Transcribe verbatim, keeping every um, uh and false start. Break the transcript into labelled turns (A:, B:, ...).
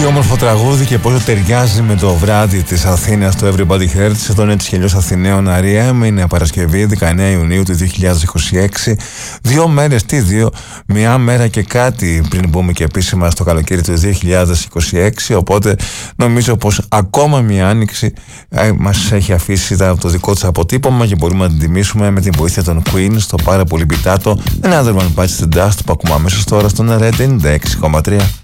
A: Τι όμορφο τραγούδι και πόσο ταιριάζει με το βράδυ της Αθήνας, το Everybody Hurts. Εδώ είναι της Χελιός Αθηναίων Αρία. Είναι Παρασκευή δεκαεννέα Ιουνίου του δύο χιλιάδες είκοσι έξι. Δύο μέρες, τι δύο, μια μέρα και κάτι πριν μπούμε και επίσημα στο καλοκαίρι του δύο χιλιάδες είκοσι έξι. Οπότε νομίζω πως ακόμα μια άνοιξη ε, μας έχει αφήσει το δικό της αποτύπωμα και μπορούμε να την τιμήσουμε με την βοήθεια των Queen στο πάρα πολύ πιτάτο Another One Bites the Dust που ακούμε αμέσως τώρα στον Red ενενήντα έξι κόμμα τρία.